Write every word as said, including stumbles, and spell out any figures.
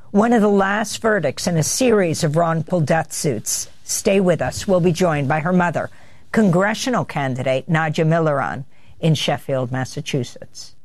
one of the last verdicts in a series of wrongful death suits. Stay with us. We'll be joined by her mother, congressional candidate Nadja Milliron in Sheffield, Massachusetts.